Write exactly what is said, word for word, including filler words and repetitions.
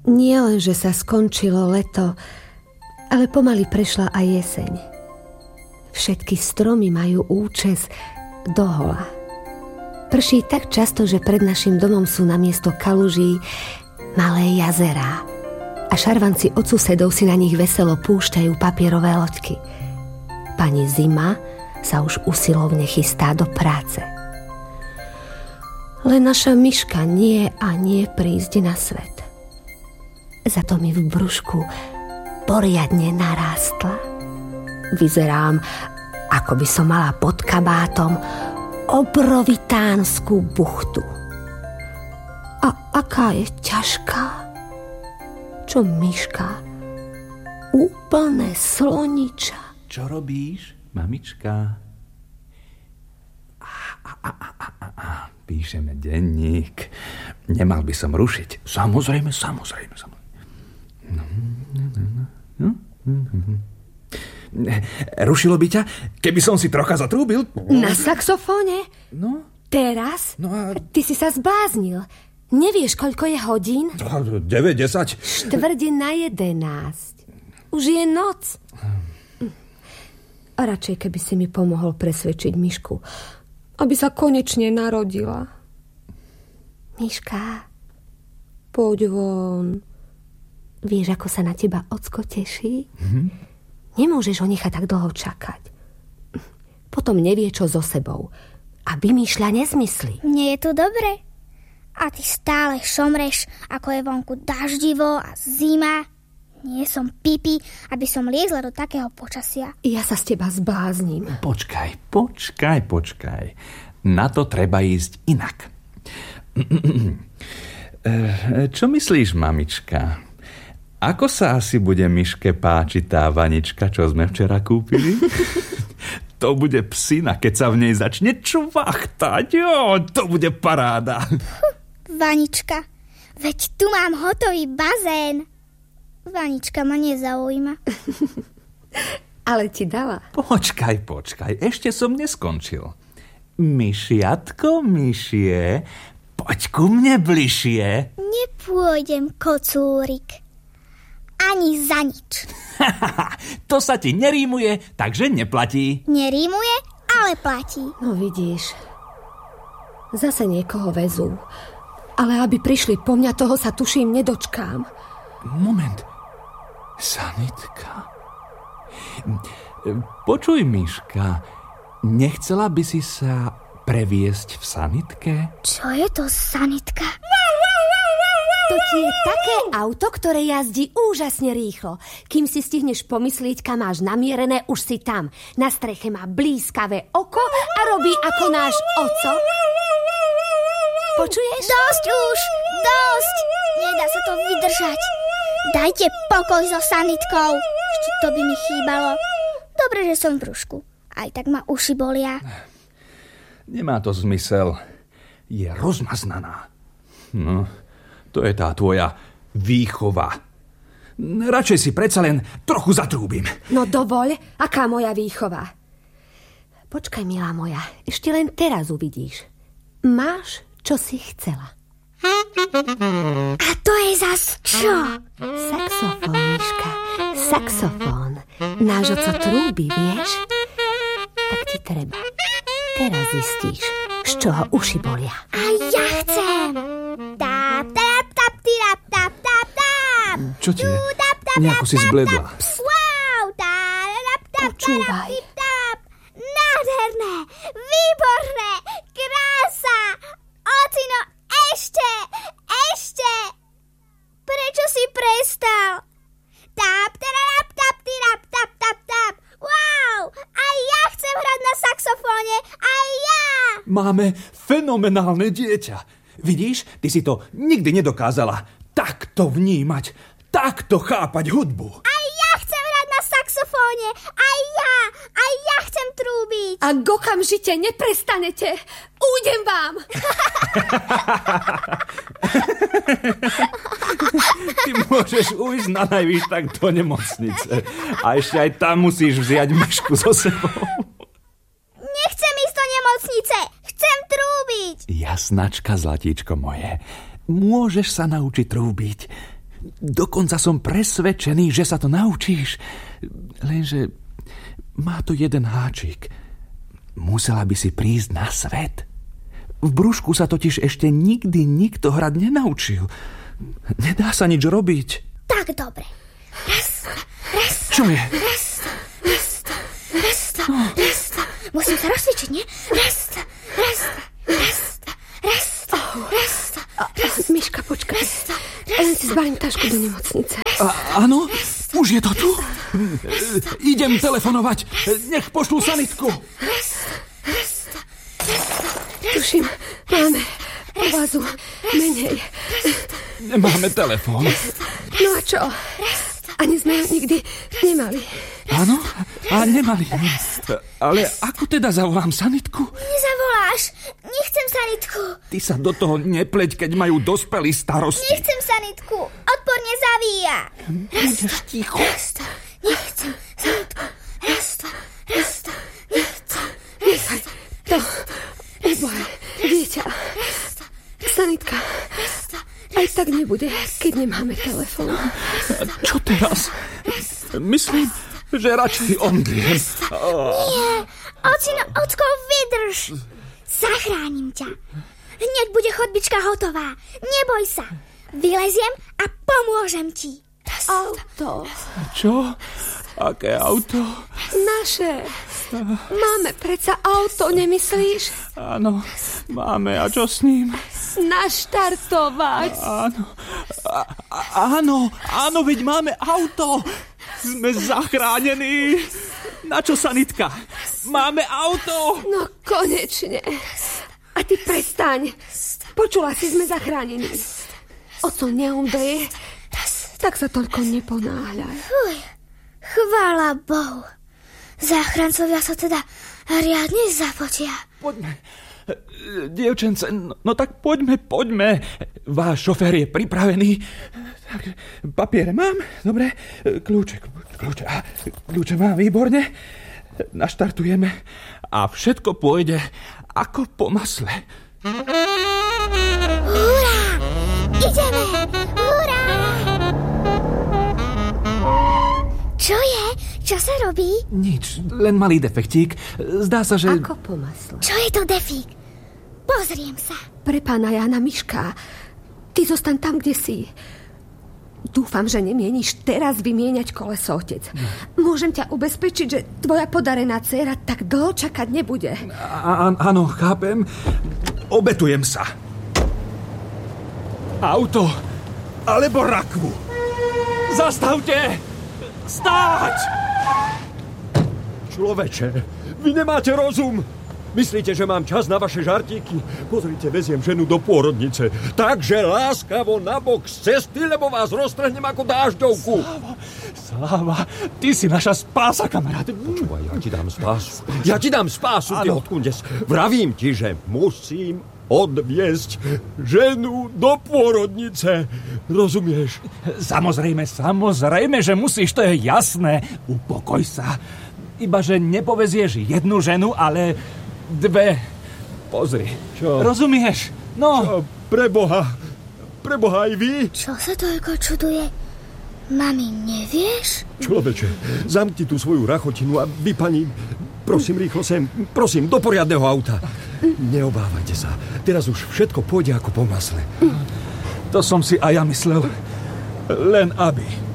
Nie len, že sa skončilo leto, ale pomaly prešla aj jeseň. Všetky stromy majú účes dohola. Prší tak často, že pred našim domom sú namiesto kaluží malé jazerá a šarvanci od susedov si na nich veselo púšťajú papierové loďky. Pani Zima sa už usilovne chystá do práce. Len naša myška nie a nie prísť na svet. Za to mi v brúšku poriadne narástla. Vyzerám, ako by som mala pod kabátom obrovitánsku buchtu. A aká je ťažká? Čo myška? Úplné sloniča. Čo robíš, mamička? A, a, a, a, a, a. Píšeme denník. Nemal by som rušiť. Samozrejme, samozrejme, samozrejme. No, no, no, no, no. Rušilo by ťa, keby som si trocha zatrúbil? Na saxofóne? No. Teraz? No a... Ty si sa zbláznil. Nevieš, koľko je hodín? deväť, desať. Štvrde na jedenásť. Už je noc. A radšej, keby si mi pomohol presvedčiť Myšku, aby sa konečne narodila. Myška, poď von. Vieš, ako sa na teba ocko teší? Mm-hmm. Nemôžeš ho nechať tak dlho čakať. Potom nevie, čo so sebou. A vymýšľa nezmysly. Nie je to dobre? A ty stále šomreš, ako je vonku daždivo a zima. Nie som pipi, aby som liezla do takého počasia. Ja sa z teba zblázním. Počkaj, počkaj, počkaj. Na to treba ísť inak. Čo myslíš, mamička? Ako sa asi bude Myške páčiť tá vanička, čo sme včera kúpili? To bude psina, keď sa v nej začne čvachtať. Jo, to bude paráda. Puh, vanička, veď tu mám hotový bazén. Vanička ma nezaujíma. Ale ti dala. Počkaj, počkaj, ešte som neskončil. Myšiatko, myšie, poď ku mne bližšie. Nepôjdem, kocúrik. Ani za nič. To sa ti nerímuje, takže neplatí. Nerímuje, ale platí. No vidíš, zase niekoho vezú. Ale aby prišli po mňa, toho sa tuším nedočkám. Moment. Sanitka. Počuj, Myška, nechcela by si sa previesť v sanitke? Čo je to sanitka? To ti je také auto, ktoré jazdí úžasne rýchlo. Kým si stihneš pomyslieť, kam máš namierené, už si tam. Na streche má blízkavé oko a robí ako náš oco. Počuješ? Dosť už, dosť. Nedá sa to vydržať. Dajte pokoj so sanitkou. Ešte to by mi chýbalo. Dobre, že som v brúšku. Aj tak ma uši bolia. Nemá to zmysel. Je rozmaznaná. No... To je tá tvoja výchova. Radšej si predsa len trochu zatrúbim. No dovoľ, aká moja výchova. Počkaj, milá moja, ešte len teraz uvidíš. Máš, čo si chcela. A to je zas čo? Saxofón, Myška, saxofón. Náš oco trúbi, vieš? Tak ti treba. Teraz zistíš, z čoho uši bolia. A ja chcem. Tap, tap, tap, tap, tap, tap, tap. Čo ti je? Nejako si zbledla. Wow, tap, tap, Počúvaj. tap. Nádherné, výborné, krása. Ocino, ešte, ešte. Prečo si prestal? Tap, tap, tap, tap, tap, tap, tap. Wow, aj ja chcem hrať na saxofóne, aj ja. Máme fenomenálne dieťa. Vidíš, ty si to nikdy nedokázala takto vnímať, takto chápať hudbu. Aj ja chcem hrať na saxofóne, aj ja, aj ja chcem trúbiť. Ak okamžite neprestanete, ujdem vám. Ty môžeš ujsť na najvýš tak do nemocnice. A ešte aj tam musíš vziať Myšku so sebou. Nechcem ísť do nemocnice, chcem trúbiť. Jasnačka, zlatíčko moje, môžeš sa naučiť trúbiť. Dokonca som presvedčený, že sa to naučíš. Lenže má tu jeden háčik. Musela by si prísť na svet. V brúšku sa totiž ešte nikdy nikto hrať nenaučil. Nedá sa nič robiť. Tak dobre. Raz, raz. Čo je? Raz, raz, raz, no. raz. Musím sa rozcvičiť, nie? Raz, raz, raz, raz, raz, raz. Miška, počkaj. Len si zbalím tašku do nemocnice. A, áno? Už je to tu? Idem telefonovať. Nech pošlú sanitku. Tuším, máme ovazu menej. Nemáme telefón. No a čo? Ani sme ho nikdy nemali. Áno? A nemali. Ale ako teda zavolám sanitku? Nezavoláš. Nechcem sanitku. Ty sa do toho nepleť, keď majú dospelí starosti. Nechcem sanitku. Odporne zavíja. Budeš ticho. Rasta. Nechcem sanitku. Rasta. Rasta. Nechcem. Nechaj. To. Uboje. Dieťa. Sanitka. Aj tak nebude, keď nemáme telefón. Čo teraz? Myslím, že radšej omdliem. Nie. Ocino, ocko, vydrž. Zachránim ťa. Hneď bude chodbička hotová. Neboj sa. Vyleziem a pomôžem ti. Auto. Čo? Aké auto? Naše. Máme predsa auto, nemyslíš? Áno, máme. A čo s ním? Naštartovať. Áno. A, a, áno, áno, veď máme auto. Sme zachránení. Na čo sanitka? Máme auto. No konečne. A ty prestaň. Počula si, sme zachránení. Oco neumdleje, tak sa toľko neponáhľaj. Fuj, chvála Bohu. Záchrancovia sa teda riadne zapotia. Poďme. Dievčence, no, no tak poďme, poďme. Váš šofér je pripravený. Tak, papiere mám, dobre. Kľúče, kľúče, kľúče mám, výborne. Naštartujeme a všetko pôjde ako po masle. Hurá! Ideme! Hurá! Čo je? Čo sa robí? Nič, len malý defektík. Zdá sa, že... Ako po masle. Čo je to defík? Pozriem sa. Pre pána Jána Miška. Ty zostaň tam, kde si. Dúfam, že nemieníš teraz vymieňať koleso, otec. Môžem ťa ubezpečiť, že tvoja podarená dcéra tak dlho čakať nebude. Á, áno, chápem. Obetujem sa. Auto alebo rakvu. Zastavte! Stáť! Človeče, vy nemáte rozum. Myslíte, že mám čas na vaše žartíky? Pozrite, veziem ženu do pôrodnice. Takže láskavo nabok z cesty, lebo vás roztrhnem ako dážďovku. Sláva, Sláva, ty si naša spása, kamarát. Počúvaj, ja ti dám spásu. Ja ti dám spásu, ty odkundes. Vravím ti, že musím odviesť ženu do pôrodnice. Rozumieš? Samozrejme, samozrejme, že musíš, to je jasné. Upokoj sa. Iba, že nepovezieš jednu ženu, ale dve. Pozri. Čo? Rozumieš? No. Čo? Preboha. Preboha aj vy? Čo sa toľko čuduje? Mami, nevieš? Človeče, zamkni tú svoju rachotinu a vy, pani, prosím, rýchlo sem. Prosím, do poriadneho auta. Neobávajte sa. Teraz už všetko pôjde ako po masle. To som si aj ja myslel. Len aby.